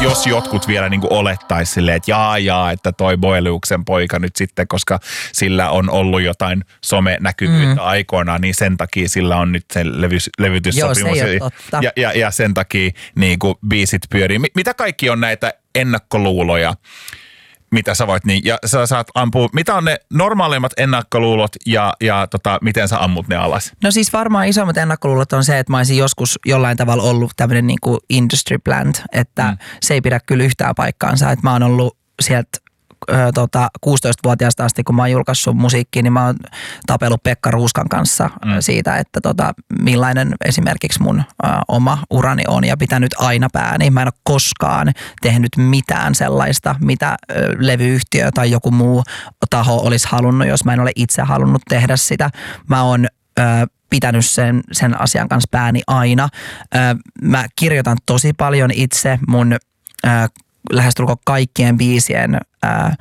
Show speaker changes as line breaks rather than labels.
jos jotkut vielä niin kuin olettaisi silleen, että että toi Boeliuksen poika nyt sitten, koska sillä on ollut jotain somenäkyvyyttä aikoinaan, niin sen takia sillä on nyt se levytyssopimus.
Joo, se ei ole totta.
Ja sen takia niin kuin biisit pyörii. Mitä kaikki on näitä ennakkoluuloja, mitä sä voit niin, ja sä saat ampua, mitä on ne normaalimmat ennakkoluulot ja miten sä ammut ne alas?
No siis varmaan isommat ennakkoluulot on se, että mä olisin joskus jollain tavalla ollut tämmöinen niin kuin industry plant, että se ei pidä kyllä yhtään paikkaansa, että mä oon ollut sieltä 16-vuotiaasta asti, kun mä oon julkaissut musiikkia, niin mä oon tapellut Pekka Ruuskan kanssa siitä, että millainen esimerkiksi mun oma urani on ja pitänyt aina pääni. Mä en ole koskaan tehnyt mitään sellaista, mitä levyyhtiö tai joku muu taho olisi halunnut, jos mä en ole itse halunnut tehdä sitä. Mä oon pitänyt sen asian kanssa pääni aina. Mä kirjoitan tosi paljon itse mun lähestulkoon kaikkien biisien